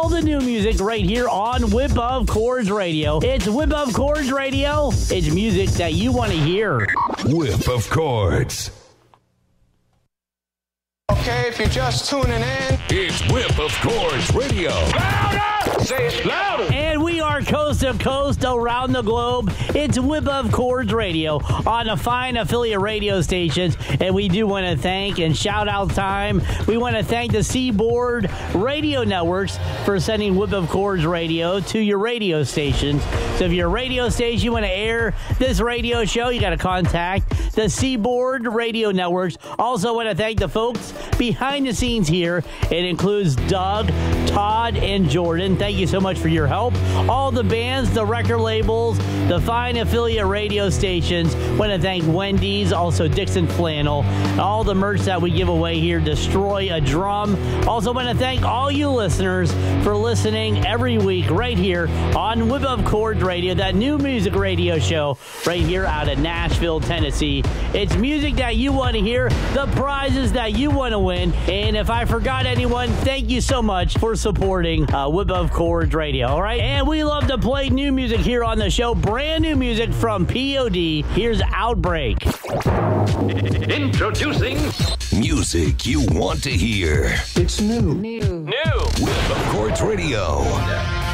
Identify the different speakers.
Speaker 1: all the new music right here on Whip of Chords Radio. It's Whip of Chords Radio. It's music that you want to hear.
Speaker 2: Whip of Chords.
Speaker 3: Okay, if you're just tuning in,
Speaker 2: it's Whip of Chords Radio.
Speaker 3: Louder! Say it louder!
Speaker 1: And we are coast to coast around the globe. It's Whip of Chords Radio on the fine affiliate radio stations. And we do want to thank and shout out time. We want to thank the Seaboard Radio Networks for sending Whip of Chords Radio to your radio stations. So if you're a radio station, you want to air this radio show, you got to contact the Seaboard Radio Networks. Also want to thank the folks behind the scenes here. It includes Doug, Todd, and Jordan. Thank you so much for your help. All the bands, the record labels, the fine affiliate radio stations. Want to thank Wendy's, also Dixon Flannel, all the merch that we give away here, Destroy a Drum. Also want to thank all you listeners for listening every week right here on Whip of Chords Radio, that new music radio show right here out of Nashville, Tennessee. It's music that you want to hear, the prizes that you want to win. And if I forgot anyone, thank you so much for supporting Whip of Chords Radio, all right? And we love to play new music here on the show, brand new music from POD. Here's Outbreak.
Speaker 2: Introducing music you want to hear.
Speaker 3: it's new.
Speaker 2: Whip of Chords Radio.